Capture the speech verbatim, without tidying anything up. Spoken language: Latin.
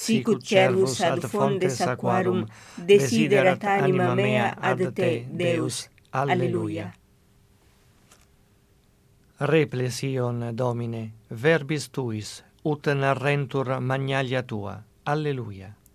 sic ut cervus ad fontes aquarum desiderat anima mea ad te, Deus. Alleluia. Replesion, Domine, verbis tuis, ut narrentur magnalia tua. Alleluia.